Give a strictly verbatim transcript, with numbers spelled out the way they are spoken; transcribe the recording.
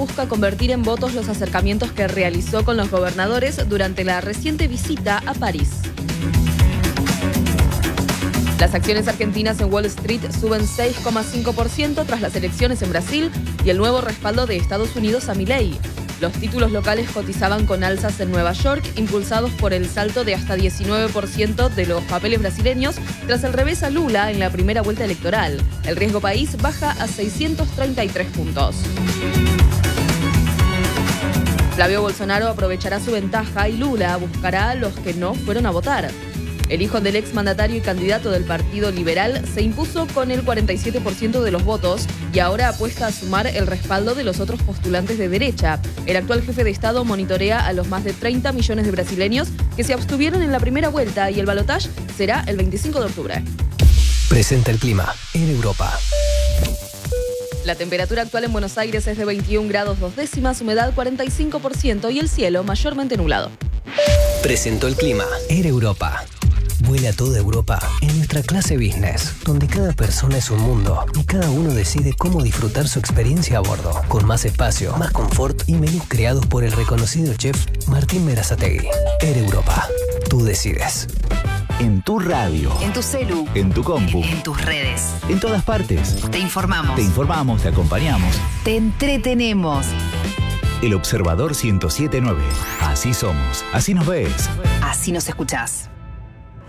busca convertir en votos los acercamientos que realizó con los gobernadores durante la reciente visita a París. Las acciones argentinas en Wall Street suben seis coma cinco por ciento tras las elecciones en Brasil y el nuevo respaldo de Estados Unidos a Milei. Los títulos locales cotizaban con alzas en Nueva York, impulsados por el salto de hasta diecinueve por ciento de los papeles brasileños tras el revés a Lula en la primera vuelta electoral. El riesgo país baja a seiscientos treinta y tres puntos. Flavio Bolsonaro aprovechará su ventaja y Lula buscará a los que no fueron a votar. El hijo del exmandatario y candidato del Partido Liberal se impuso con el cuarenta y siete por ciento de los votos y ahora apuesta a sumar el respaldo de los otros postulantes de derecha. El actual jefe de Estado monitorea a los más de treinta millones de brasileños que se abstuvieron en la primera vuelta y el balotaje será el veinticinco de octubre. Presenta el clima en Europa. La temperatura actual en Buenos Aires es de veintiún grados dos décimas, humedad cuarenta y cinco por ciento y el cielo mayormente nublado. Presentó el clima en Europa. Vuela a toda Europa en nuestra clase business, donde cada persona es un mundo y cada uno decide cómo disfrutar su experiencia a bordo, con más espacio, más confort y menús creados por el reconocido chef Martín Berazategui. Air Europa, tú decides. En tu radio. En tu celu. En tu compu. En tus redes. En todas partes. Te informamos. Te informamos, te acompañamos. Te entretenemos. El Observador ciento siete punto nueve. Así somos. Así nos ves. Así nos escuchás.